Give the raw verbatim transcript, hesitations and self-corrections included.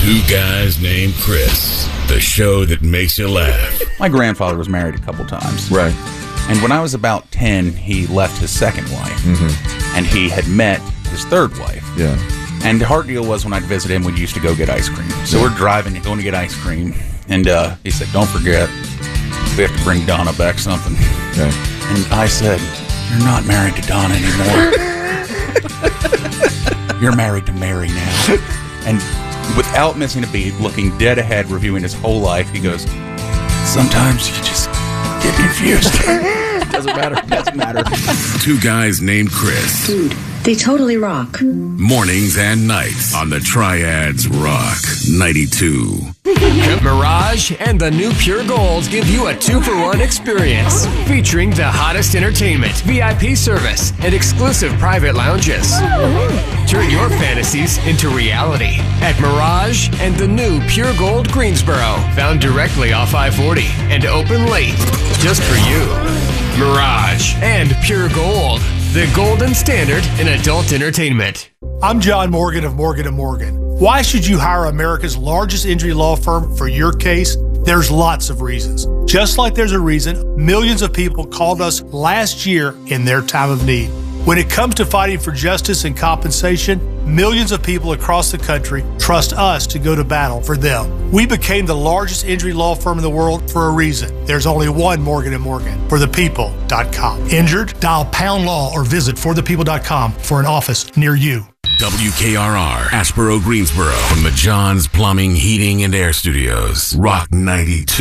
Two Guys Named Chris, the show that makes you laugh. My grandfather was married a couple times. Right. And when I was about ten, he left his second wife. Mm-hmm. And he had met his third wife. Yeah. And the hard deal was when I'd visit him, we used to go get ice cream. So yeah. we're driving and going to get ice cream. And uh, he said, don't forget, we have to bring Donna back something. Okay. And I said, you're not married to Donna anymore. You're married to Mary now. And without missing a beat, looking dead ahead, reviewing his whole life, he goes, sometimes you just get confused. Doesn't matter. Doesn't matter. Two Guys Named Chris. Dude, they totally rock. Mornings and nights on the Triads Rock ninety-two. Mirage and the new Pure Gold give you a two-for-one experience featuring the hottest entertainment, V I P service, and exclusive private lounges. Turn your fantasies into reality at Mirage and the new Pure Gold Greensboro, found directly off I forty and open late just for you. Mirage and Pure Gold, the golden standard in adult entertainment. I'm John Morgan of Morgan and Morgan. Why should you hire America's largest injury law firm for your case? There's lots of reasons. Just like there's a reason millions of people called us last year in their time of need. When it comes to fighting for justice and compensation, millions of people across the country trust us to go to battle for them. We became the largest injury law firm in the world for a reason. There's only one Morgan and Morgan, for the people dot com. Injured? Dial pound law or visit for the people dot com for an office near you. W K R R, Asheboro, Greensboro, from the John's Plumbing, Heating, and Air Studios. Rock ninety-two.